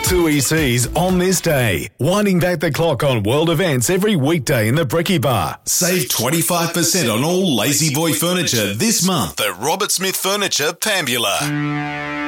2 ECs on this day. Winding back the clock on world events every weekday in the Bricky Bar. Save 25% on all Lazy Boy furniture this month at Robert Smith Furniture, Pambula.